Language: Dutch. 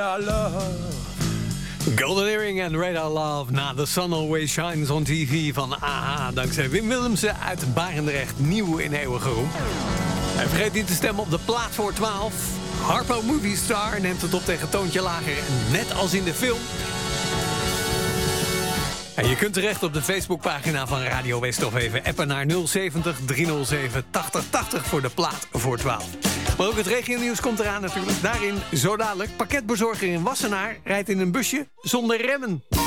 Golden Earring en Radar Love na The Sun Always Shines on TV van AHA. Dankzij Wim Willemsen uit Barendrecht, nieuw in eeuwige roem. En vergeet niet te stemmen op de plaat voor 12. Harpo Movie Star neemt het op tegen Toontje Lager, net als in de film. En je kunt terecht op de Facebookpagina van Radio West of even appen naar 070 307 8080 voor de plaat voor 12. Maar ook het regionieuws komt eraan natuurlijk. Daarin, zo dadelijk, pakketbezorger in Wassenaar rijdt in een busje zonder remmen.